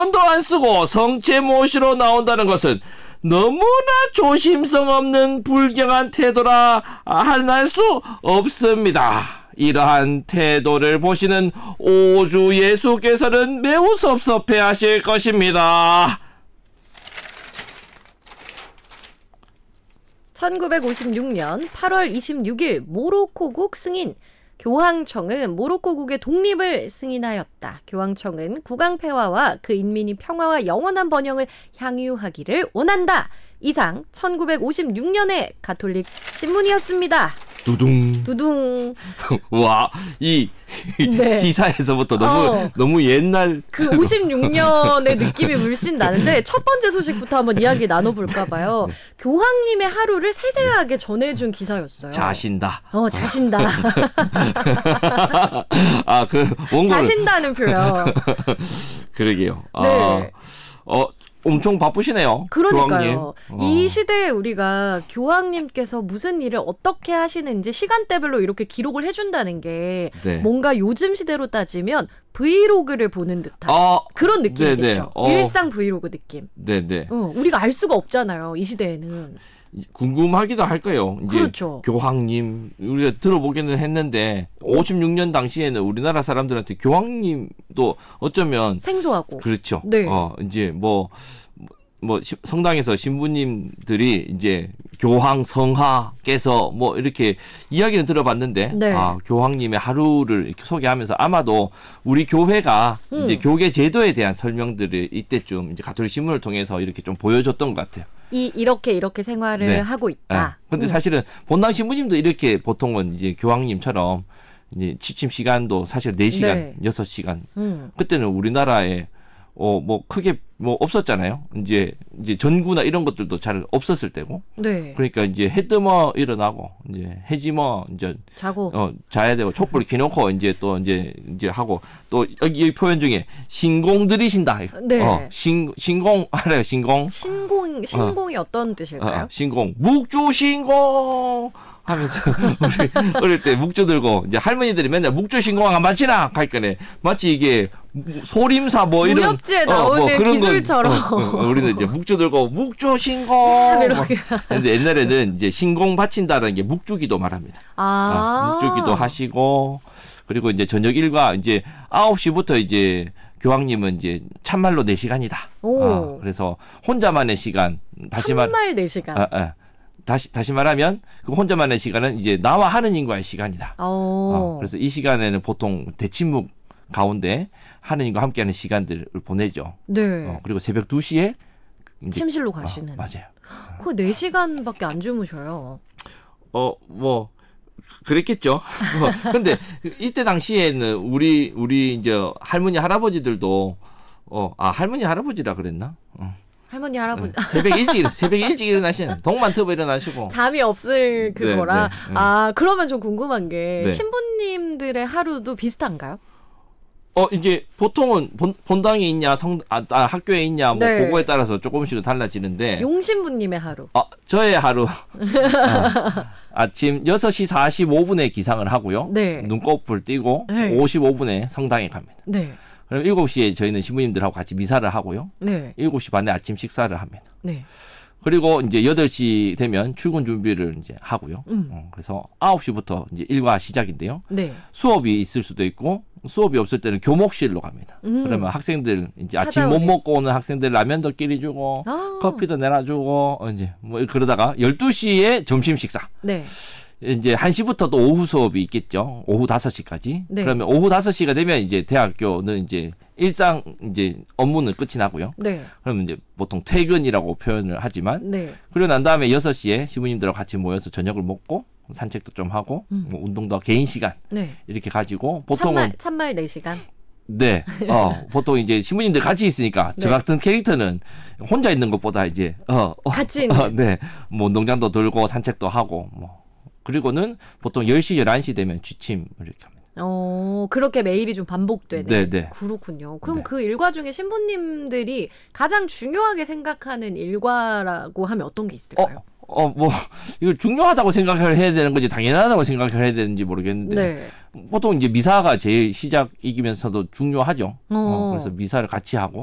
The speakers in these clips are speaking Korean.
도 안 쓰고 성체 모시로 나온다는 것은 너무나 조심성 없는 불경한 태도라 할 수 없습니다. 이러한 태도를 보시는 오주 예수께서는 매우 섭섭해 하실 것입니다. 1956년 8월 26일 모로코국 승인. 교황청은 모로코국의 독립을 승인하였다. 교황청은 국왕 폐화와 그 인민이 평화와 영원한 번영을 향유하기를 원한다. 이상 1956년의 가톨릭 신문이었습니다. 두둥. 두둥. 와, 이 네. 기사에서부터 너무 옛날 그 56년의 느낌이 물씬 나는데 첫 번째 소식부터 한번 이야기 나눠볼까 봐요. 네. 교황님의 하루를 세세하게 전해준 기사였어요. 자신다. 자신다. 아, 그 원고를 자신다는 표현. 그러게요. 네. 엄청 바쁘시네요. 그러니까요. 교황님. 이 시대에 우리가 교황님께서 무슨 일을 어떻게 하시는지 시간대별로 이렇게 기록을 해준다는 게 네. 뭔가 요즘 시대로 따지면 브이로그를 보는 듯한 그런 느낌이겠죠. 일상 브이로그 느낌. 네네. 우리가 알 수가 없잖아요. 이 시대에는. 궁금하기도 할 거예요. 이제 그렇죠. 교황님 우리가 들어보기는 했는데 56년 당시에는 우리나라 사람들한테 교황님도 어쩌면 생소하고. 그렇죠. 네. 이제 성당에서 신부님들이 이제 교황 성하께서 뭐 이렇게 이야기는 들어봤는데 네. 교황님의 하루를 이렇게 소개하면서 아마도 우리 교회가 이제 교계 제도에 대한 설명들을 이때쯤 이제 가톨릭 신문을 통해서 이렇게 좀 보여줬던 것 같아요. 이렇게 생활을 네. 하고 있다. 근데 사실은 본당 신부님도 이렇게 보통은 이제 교황님처럼 이제 취침 시간도 사실 4시간, 네. 6시간. 그때는 우리나라에 뭐 크게 뭐 없었잖아요. 이제 전구나 이런 것들도 잘 없었을 때고. 네. 그러니까 이제 해 뜨면 일어나고 이제 해지면 이제 자고 자야 되고 촛불 켜놓고 이제 또 이제 하고 또 여기 표현 중에 신공 들이신다. 네. 신공 알아요? 신공이 어떤 뜻일까요? 신공 묵주 신공 하면서 우리 어릴 때 묵주 들고 이제 할머니들이 맨날 묵주 신공한 마치나 할 거네. 마치 이게 소림사 뭐 이런 무협지에 나오는 그런 기술처럼 우리는 이제 묵주 들고 묵주 신공 근데 옛날에는 이제 신공 바친다라는 게 묵주기도 말합니다. 묵주기도 하시고 그리고 이제 저녁 일과 이제 9시부터 이제 교황님은 이제 참말로 4시간이다. 그래서 혼자만의 시간 참말 4시간. 다시 말하면 그 혼자만의 시간은 이제 나와 하느님과의 시간이다. 그래서 이 시간에는 보통 대침묵 가운데 하느님과 함께하는 시간들을 보내죠. 네. 그리고 새벽 2시에 이제 침실로 가시는. 맞아요. 그 4시간밖에 안 주무셔요. 뭐 그랬겠죠. 근데 이때 당시에는 우리 이제 할머니 할아버지들도 할머니 할아버지라 그랬나? 할머니 할아버지 새벽 일찍 일어나시는 동반트버 일어나시고 잠이 없을 그거라. 네. 그러면 좀 궁금한 게 네. 신부님들의 하루도 비슷한가요? 이제 보통은 본당에 있냐 학교에 있냐 뭐 네. 그거에 따라서 조금씩은 달라지는데 용신부님의 하루. 저의 하루 아침 6시 45분에 기상을 하고요. 네. 눈꺼풀 띄고 네. 55분에 성당에 갑니다. 네. 그럼 7시에 저희는 신부님들하고 같이 미사를 하고요. 네. 7시 반에 아침 식사를 합니다. 네. 그리고 이제 8시 되면 출근 준비를 이제 하고요. 그래서 9시부터 이제 일과 시작인데요. 네. 수업이 있을 수도 있고 수업이 없을 때는 교목실로 갑니다. 그러면 학생들 이제 아침 못 먹고 오는 학생들 라면도 끼리 주고 커피도 내놔주고 이제 뭐 그러다가 12시에 점심 식사. 네. 이제 1시부터 또 오후 수업이 있겠죠. 오후 5시까지. 네. 그러면 오후 5시가 되면 이제 대학교는 이제 일상 이제 업무는 끝이 나고요. 네. 그러면 이제 보통 퇴근이라고 표현을 하지만 네. 그리고 난 다음에 6시에 시부님들하고 같이 모여서 저녁을 먹고 산책도 좀 하고 뭐 운동도 개인 시간 네. 이렇게 가지고 보통은 참말 4시간. 네. 보통 이제 신부님들 같이 있으니까 저 같은 캐릭터는 혼자 있는 것보다 이제 같이 있는. 네. 뭐 농장도 돌고 산책도 하고 뭐 그리고는 보통 10시 11시 되면 취침을 이렇게 합니다. 그렇게 매일이 좀 반복되네. 네. 그렇군요. 그럼 네. 그 일과 중에 신부님들이 가장 중요하게 생각하는 일과라고 하면 어떤 게 있을까요? 뭐 이거 중요하다고 생각을 해야 되는 건지 당연하다고 생각을 해야 되는지 모르겠는데 네. 보통 이제 미사가 제일 시작이면서도 중요하죠. 그래서 미사를 같이 하고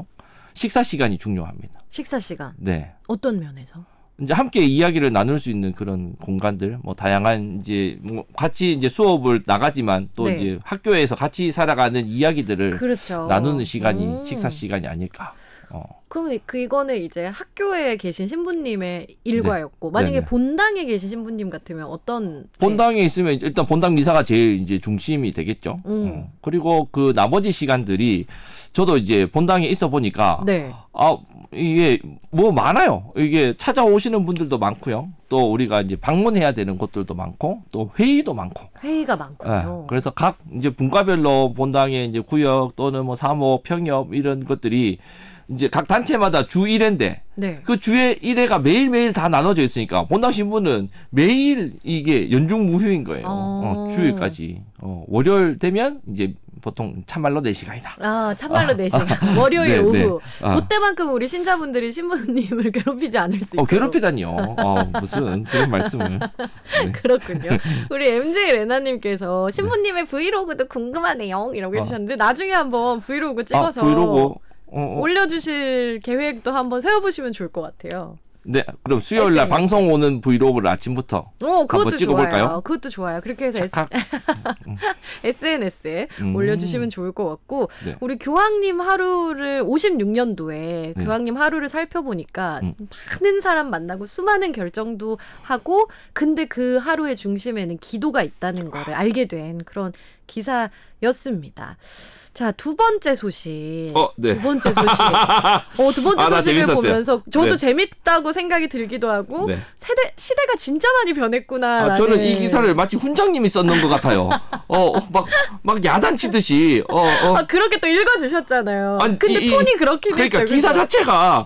식사 시간이 중요합니다. 식사 시간. 네. 어떤 면에서? 이제 함께 이야기를 나눌 수 있는 그런 공간들, 뭐 다양한 이제 뭐 같이 이제 수업을 나가지만 또 네. 이제 학교에서 같이 살아가는 이야기들을 그렇죠. 나누는 시간이 식사 시간이 아닐까. 그러면 이거는 이제 학교에 계신 신부님의 일과였고 만약에 네네. 본당에 계신 신부님 같으면 어떤 본당에 있으면 일단 본당 미사가 제일 이제 중심이 되겠죠. 그리고 그 나머지 시간들이 저도 이제 본당에 있어 보니까 네. 이게 뭐 많아요. 이게 찾아오시는 분들도 많고요. 또 우리가 이제 방문해야 되는 곳들도 많고 또 회의도 많고. 회의가 많군요. 네. 그래서 각 이제 분과별로 본당의 이제 구역 또는 뭐 사목, 평협 이런 것들이 이제 각 단체마다 주 1회인데 네. 그 주에 1회가 매일매일 다 나눠져 있으니까 본당 신부는 매일 이게 연중무휴인 거예요. 주일까지. 월요일 되면 이제 보통 참말로 4시간이다. 참말로 4시간. 월요일 네, 오후. 네. 그때만큼 우리 신자분들이 신부님을 괴롭히지 않을 수 있고. 괴롭히다니요. 무슨 그런 말씀을. 네. 그렇군요. 우리 MJ 레나님께서 신부님의 브이로그도 궁금하네요. 이라고 해주셨는데 나중에 한번 브이로그 찍어서 브이로그 올려주실 계획도 한번 세워보시면 좋을 것 같아요. 네, 그럼 수요일 날 방송 오는 브이로그를 아침부터 한번 찍어볼까요? 좋아요. 그것도 좋아요. 그렇게 해서 SNS에 올려주시면 좋을 것 같고 네. 우리 교황님 하루를 56년도에 교황님 하루를 살펴보니까 많은 사람 만나고 수많은 결정도 하고 근데 그 하루의 중심에는 기도가 있다는 거를 알게 된 그런 기사였습니다. 자, 두 번째 소식. 네. 두 번째 소식. 두 번째 소식을 재밌었어요. 보면서 저도 네. 재밌다고 생각이 들기도 하고 네. 시대가 진짜 많이 변했구나. 저는 이 기사를 마치 훈장님이 썼는 것 같아요. 막 야단치듯이. 그렇게 또 읽어주셨잖아요. 아니, 근데 톤이 그렇긴 그러니까 했어요. 기사 자체가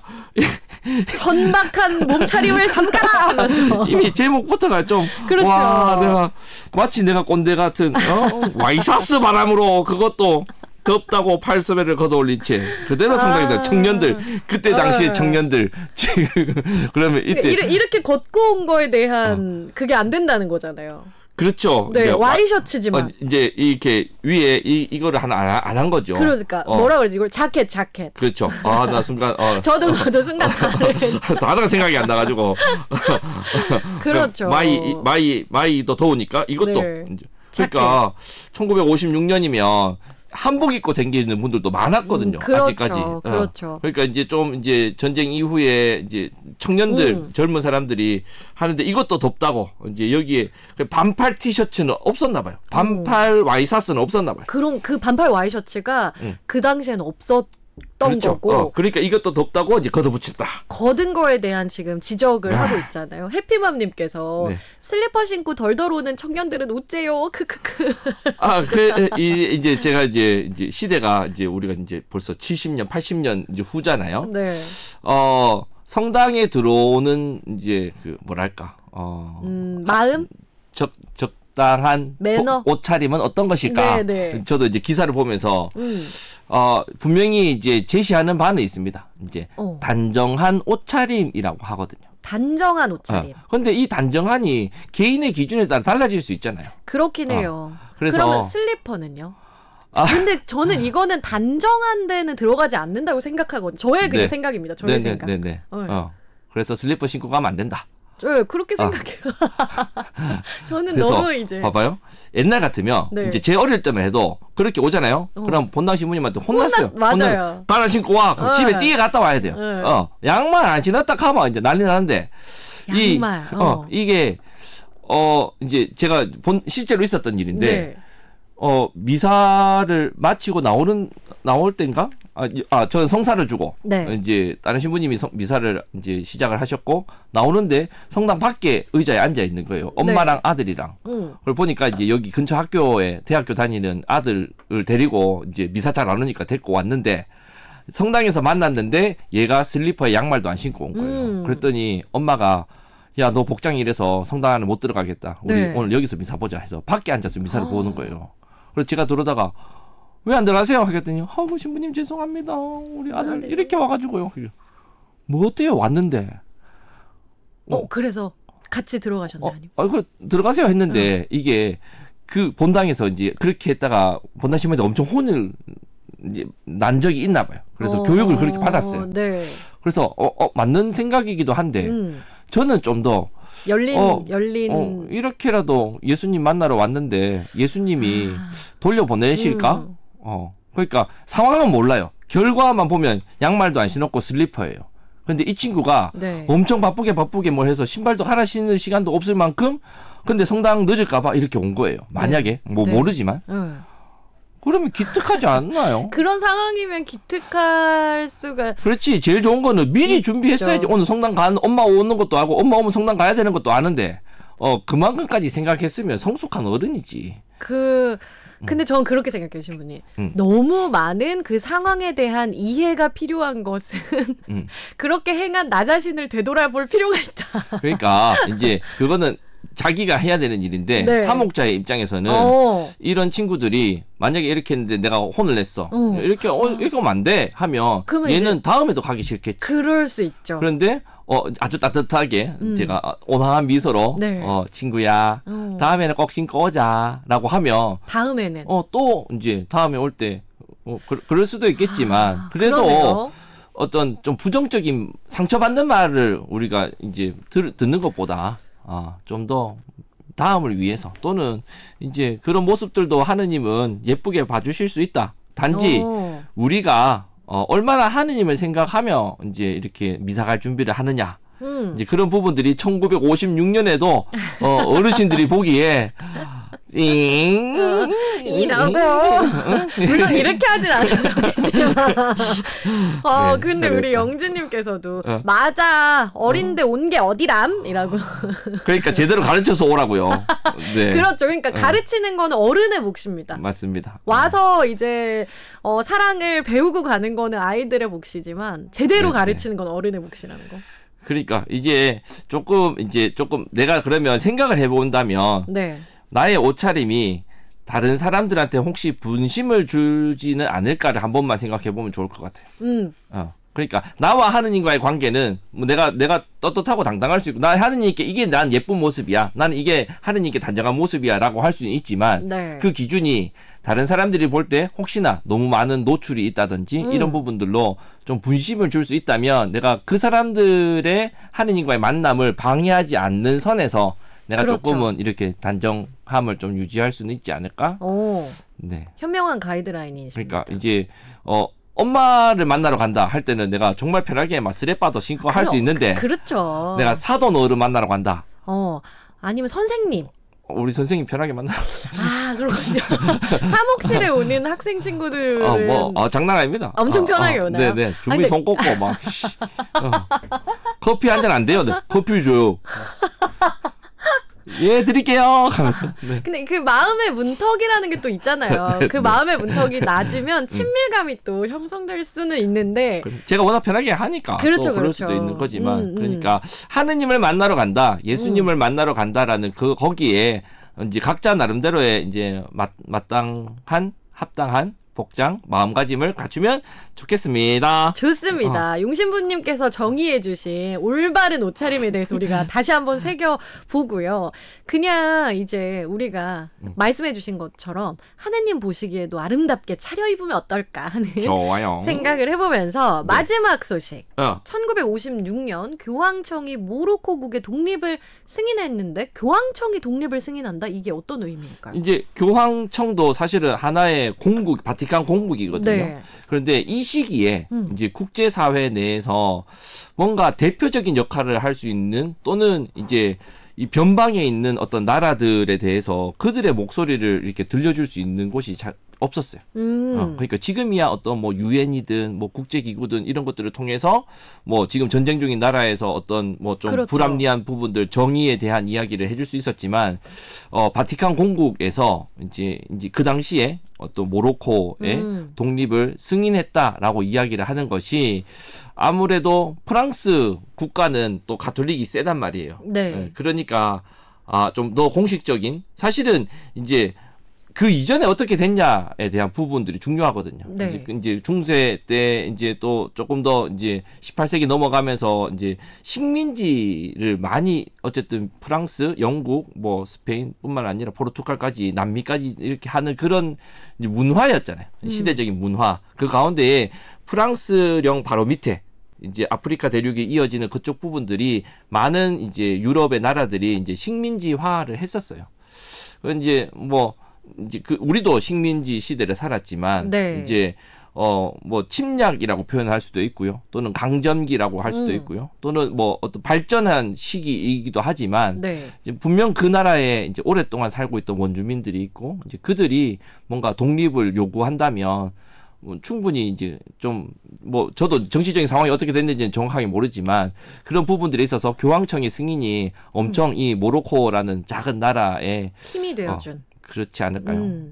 천박한 몸차림을 삼가라 하면서. 이미 제목부터가 좀 그렇죠. 와, 내가 꼰대 같은 와이사스 바람으로 그것도 덥다고 팔소매를 걷어올린 채 그대로 성장했다. 청년들 그때 당시의 청년들 지금 그러면 이때 이렇게 걷고 온 거에 대한 그게 안 된다는 거잖아요. 그렇죠. 네, 와이셔츠지만 이제 이렇게 위에 이거를 하나 안 한 거죠. 그러니까 뭐라 그러지 이걸 자켓. 그렇죠. 나 순간 저도 순간 단어가 생각이 안 나가지고 그렇죠. 마이도 더우니까 이것도 네. 이제 그러니까 1956년이면 한복 입고 다니는 분들도 많았거든요. 그렇죠, 아직까지. 그렇죠. 그러니까 이제 좀 이제 전쟁 이후에 이제 청년들 젊은 사람들이 하는데 이것도 덥다고 이제 여기에 반팔 티셔츠는 없었나 봐요. 반팔 와이셔츠는 없었나 봐요. 그런 그 반팔 와이셔츠가 그 당시에는 없었던 그렇죠. 거고. 그러니까 이것도 덥다고 이제 걷어붙였다. 걷은 거에 대한 지금 지적을 하고 있잖아요. 해피맘님께서 네. 슬리퍼 신고 덜덜 오는 청년들은 어째요? 크크크. 이제 제가 이제 시대가 이제 우리가 이제 벌써 70년, 80년 이제 후잖아요. 네. 성당에 들어오는 이제 그 뭐랄까, 마음? 적당한 매너? 옷차림은 어떤 것일까? 네. 저도 이제 기사를 보면서 분명히 이제 제시하는 바는 있습니다. 이제 단정한 옷차림이라고 하거든요. 단정한 옷차림. 근데 이 단정한이 개인의 기준에 따라 달라질 수 있잖아요. 그렇긴 해요. 그래서 그러면 슬리퍼는요? 근데 저는 이거는 단정한 데는 들어가지 않는다고 생각하거든요. 저의 그냥 생각입니다. 저의 생각. 네. 그래서 슬리퍼 신고 가면 안 된다. 네, 그렇게 생각해요. 저는 너무 이제 봐봐요. 옛날 같으면 이제 제 어릴 때만 해도 그렇게 오잖아요. 그럼 본당 신부님한테 혼났어요. 맞아요. 발 안 신고 와. 그럼 집에 뛰어 갔다 와야 돼요. 양말 안 신었다 가면 이제 난리 나는데 양말. 이게 이제 제가 실제로 있었던 일인데 네. 미사를 마치고 나올 때인가? 저는 성사를 주고 이제 다른 신부님이 미사를 이제 시작을 하셨고 나오는데 성당 밖에 의자에 앉아 있는 거예요. 엄마랑 아들이랑. 그걸 보니까 이제 여기 근처 학교에 대학교 다니는 아들을 데리고 이제 미사 잘 안 오니까 데리고 왔는데 성당에서 만났는데 얘가 슬리퍼에 양말도 안 신고 온 거예요. 그랬더니 엄마가 야, 너 복장이 이래서 성당 안에 못 들어가겠다. 우리 오늘 여기서 미사 보자 해서 밖에 앉아서 미사를 보는 거예요. 그래서 제가 들어다가 왜 안 들어가세요? 하겠더니 신부님 죄송합니다. 우리 아들 이렇게 와가지고요. 뭐 어때요? 왔는데. 그래서 같이 들어가셨나요? 그래 들어가세요 했는데 이게 그 본당에서 이제 그렇게 했다가 본당 신부님한테 엄청 혼을 이제 난 적이 있나 봐요. 그래서 교육을 그렇게 받았어요. 네. 그래서 맞는 생각이기도 한데 저는 좀 더 열린 이렇게라도 예수님 만나러 왔는데 예수님이 돌려보내실까? 그러니까 상황은 몰라요. 결과만 보면 양말도 안 신었고 슬리퍼예요. 근데 이 친구가 네. 엄청 바쁘게 뭘 해서 신발도 하나 신을 시간도 없을 만큼 근데 성당 늦을까봐 이렇게 온 거예요. 만약에 뭐 모르지만 그러면 기특하지 않나요? 그런 상황이면 기특할 수가. 그렇지. 제일 좋은 거는 미리 준비했어야지. 오늘 성당 가는 엄마 오는 것도 알고 엄마 오면 성당 가야 되는 것도 아는데 그만큼까지 생각했으면 성숙한 어른이지. 근데 전 그렇게 생각해요, 신부님. 너무 많은 그 상황에 대한 이해가 필요한 것은 그렇게 행한 나 자신을 되돌아볼 필요가 있다. 그러니까 이제 그거는 자기가 해야 되는 일인데 네. 사목자의 입장에서는 이런 친구들이 만약에 이렇게 했는데 내가 혼을 냈어. 이렇게 하면 안 돼 하면 얘는 다음에도 가기 싫겠지. 그럴 수 있죠. 그런데 아주 따뜻하게 제가 온화한 미소로 네. 친구야 다음에는 꼭 신고 오자라고 하면 다음에는 또 이제 다음에 올 때 그럴 수도 있겠지만 그래도 그러네요. 어떤 좀 부정적인 상처받는 말을 우리가 이제 듣는 것보다 좀 더 다음을 위해서 또는 이제 그런 모습들도 하느님은 예쁘게 봐주실 수 있다. 단지 우리가 얼마나 하느님을 생각하며 이제 이렇게 미사갈 준비를 하느냐. 이제 그런 부분들이 1956년에도 어르신들이 보기에 이라고 물론 이렇게 하진 않으셨겠지만 근데 그러니까. 우리 영진님께서도 맞아 어린데 온 게 어디람? 이라고 그러니까 제대로 가르쳐서 오라고요. 네. 그렇죠. 그러니까 가르치는 거는 어른의 몫입니다. 맞습니다. 와서 이제 사랑을 배우고 가는 거는 아이들의 몫이지만 제대로 가르치는 건 어른의 몫이라는 거. 그러니까 이제 조금 내가 그러면 생각을 해본다면 나의 옷차림이 다른 사람들한테 혹시 분심을 주지는 않을까를 한 번만 생각해보면 좋을 것 같아요. 그러니까 나와 하느님과의 관계는 뭐 내가 떳떳하고 당당할 수 있고 나 하느님께 이게 난 예쁜 모습이야. 나는 이게 하느님께 단정한 모습이야라고 할 수는 있지만 그 기준이 다른 사람들이 볼 때 혹시나 너무 많은 노출이 있다든지 이런 부분들로 좀 분심을 줄 수 있다면 내가 그 사람들의 하느님과의 만남을 방해하지 않는 선에서 내가 조금은 이렇게 단정함을 좀 유지할 수는 있지 않을까? 네. 현명한 가이드라인이십니다. 그러니까 이제 엄마를 만나러 간다 할 때는 내가 정말 편하게 막 스레빠도 신고 할 수 있는데 그렇죠. 내가 사돈 어른 만나러 간다. 아니면 선생님. 우리 선생님 편하게 만나러. 그렇군요. 사목실에 오는 학생 친구들은 장난 아닙니다. 엄청 편하게 오나요? 네네. 준비 손 꽂고 막 커피 한 잔 안 돼요. 네. 커피 줘요. 예, 드릴게요. 하면서. 네. 근데 그 마음의 문턱이라는 게 또 있잖아요. 그 마음의 문턱이 낮으면 친밀감이 또 형성될 수는 있는데. 제가 워낙 편하게 하니까. 그렇죠, 그럴 수도 있는 거지만. 그러니까 하느님을 만나러 간다, 예수님을 만나러 간다라는 거기에 이제 각자 나름대로의 이제 합당한 복장, 마음가짐을 갖추면 좋겠습니다. 좋습니다. 용신부님께서 정의해주신 올바른 옷차림에 대해서 우리가 다시 한번 새겨보고요. 그냥 이제 우리가 말씀해주신 것처럼 하느님 보시기에도 아름답게 차려입으면 어떨까 하는 좋아요. 생각을 해보면서 마지막 소식. 1956년 교황청이 모로코국의 독립을 승인했는데 교황청이 독립을 승인한다? 이게 어떤 의미일까요? 이제 교황청도 사실은 하나의 바티칸 공국이거든요. 그런데 이 시기에 이제 국제사회 내에서 뭔가 대표적인 역할을 할 수 있는 또는 이제 이 변방에 있는 어떤 나라들에 대해서 그들의 목소리를 이렇게 들려줄 수 있는 곳이 잘 없었어요. 그러니까 지금이야 어떤 뭐 유엔이든 뭐 국제기구든 이런 것들을 통해서 뭐 지금 전쟁 중인 나라에서 어떤 뭐 좀 불합리한 부분들 정의에 대한 이야기를 해줄 수 있었지만 바티칸 공국에서 이제 그 당시에 어떤 모로코의 독립을 승인했다라고 이야기를 하는 것이 아무래도 프랑스 국가는 또 가톨릭이 세단 말이에요. 그러니까 좀 더 공식적인 사실은 이제 그 이전에 어떻게 됐냐에 대한 부분들이 중요하거든요. 네. 이제 중세 때 이제 또 조금 더 이제 18세기 넘어가면서 이제 식민지를 많이 어쨌든 프랑스, 영국, 뭐 스페인뿐만 아니라 포르투갈까지 남미까지 이렇게 하는 그런 이제 문화였잖아요. 시대적인 문화. 그 가운데에 프랑스령 바로 밑에 이제 아프리카 대륙에 이어지는 그쪽 부분들이 많은 이제 유럽의 나라들이 이제 식민지화를 했었어요. 이제 뭐 이제 그 우리도 식민지 시대를 살았지만 네. 이제 뭐 침략이라고 표현할 수도 있고요. 또는 강점기라고 할 수도 있고요. 또는 뭐 어떤 발전한 시기이기도 하지만 네. 이제 분명 그 나라에 이제 오랫동안 살고 있던 원주민들이 있고 이제 그들이 뭔가 독립을 요구한다면 뭐 충분히 이제 좀 뭐 저도 정치적인 상황이 어떻게 됐는지는 정확하게 모르지만 그런 부분들에 있어서 교황청의 승인이 엄청 이 모로코라는 작은 나라에 힘이 되어준. 그렇지 않을까요?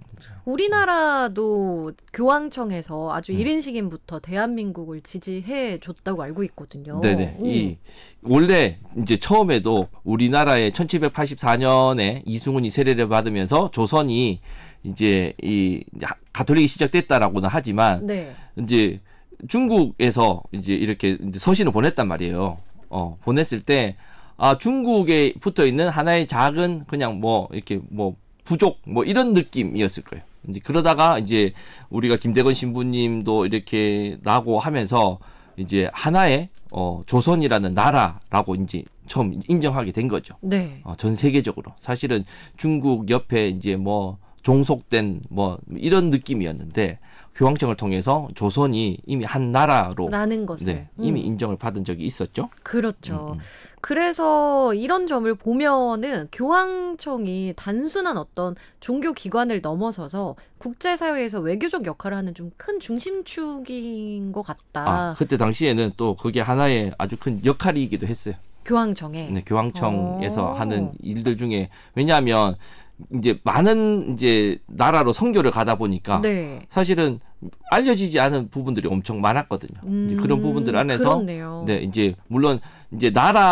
우리나라도 교황청에서 아주 1인식인부터 대한민국을 지지해 줬다고 알고 있거든요. 네네. 원래 이제 처음에도 우리나라에 1784년에 이승훈이 세례를 받으면서 조선이 이제 이 가톨릭이 시작됐다라고는 하지만 네. 이제 중국에서 이제 이렇게 이제 서신을 보냈단 말이에요. 보냈을 때 중국에 붙어 있는 하나의 작은 그냥 뭐 이렇게 뭐 부족 뭐 이런 느낌이었을 거예요. 이제 그러다가 이제 우리가 김대건 신부님도 이렇게 나고 하면서 이제 하나의 조선이라는 나라라고 이제 처음 인정하게 된 거죠. 네. 전 세계적으로 사실은 중국 옆에 이제 뭐 종속된 뭐 이런 느낌이었는데 교황청을 통해서 조선이 이미 한 나라로라는 것을 이미 인정을 받은 적이 있었죠. 그렇죠. 그래서 이런 점을 보면은 교황청이 단순한 어떤 종교 기관을 넘어서서 국제사회에서 외교적 역할을 하는 좀 큰 중심축인 것 같다. 그때 당시에는 또 그게 하나의 아주 큰 역할이기도 했어요. 교황청에. 네, 교황청에서 하는 일들 중에 왜냐하면 이제 많은 이제 나라로 선교를 가다 보니까 사실은 알려지지 않은 부분들이 엄청 많았거든요. 이제 그런 부분들 안에서 그렇네요. 네, 이제 물론 이제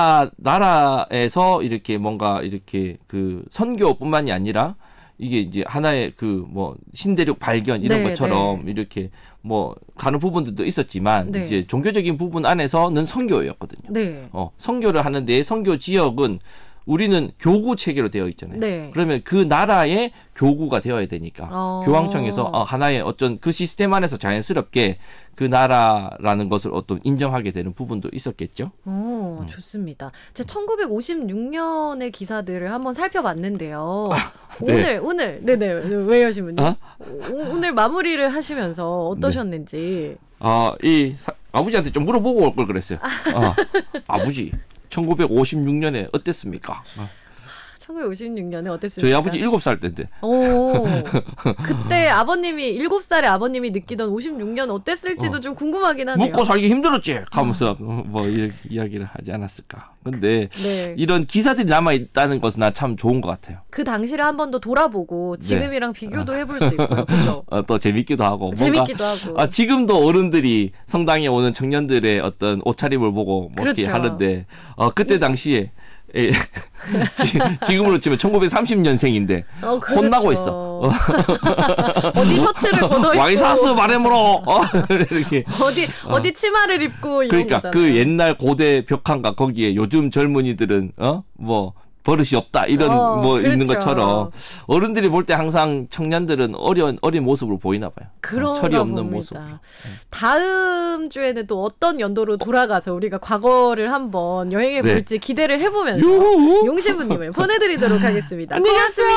나라에서 이렇게 뭔가 이렇게 그 선교뿐만이 아니라 이게 이제 하나의 그 뭐 신대륙 발견 이런 것처럼 이렇게 뭐 가는 부분들도 있었지만 이제 종교적인 부분 안에서는 선교였거든요. 선교를 하는데 선교 지역은 우리는 교구 체계로 되어 있잖아요. 그러면 그 나라의 교구가 되어야 되니까 교황청에서 하나의 어떤 그 시스템 안에서 자연스럽게 그 나라라는 것을 어떤 인정하게 되는 부분도 있었겠죠. 좋습니다. 제가 1956년의 기사들을 한번 살펴봤는데요. 오늘 왜요, 신부님? 오늘 마무리를 하시면서 어떠셨는지. 아버지한테 좀 물어보고 올 걸 그랬어요. 아버지. 1956년에 어땠습니까? 1956년에 어땠습니까? 저희 아버지 7살 때인데. 그때 아버님이 7살에 아버님이 느끼던 56년 어땠을지도 좀 궁금하긴 하네요. 먹고 살기 힘들었지 하면서 뭐 이렇게 이야기를 하지 않았을까. 근데 이런 기사들이 남아있다는 것은 나 참 좋은 것 같아요. 그 당시를 한 번 더 돌아보고 지금이랑 비교도 해볼 수 있고요. 그렇죠? 또 재밌기도 하고. 재밌기도 하고. 지금도 어른들이 성당에 오는 청년들의 어떤 옷차림을 보고 뭐 이렇게 하는데 그때 당시에 지금으로 치면 1930년생인데 혼나고 있어. 어디 셔츠를 걷어 입고 와이사스 말해물어 이렇게 어디 치마를 입고 이런 그러니까 거잖아요. 그 옛날 고대 벽화가 거기에 요즘 젊은이들은 뭐 버릇이 없다 이런 뭐 있는 것처럼 어른들이 볼 때 항상 청년들은 어린 모습으로 보이나 봐요. 철이 없는 모습. 다음 주에는 또 어떤 연도로 돌아가서 우리가 과거를 한번 여행해 볼지 기대를 해보면서 용신부님을 보내드리도록 하겠습니다. 고맙습니다.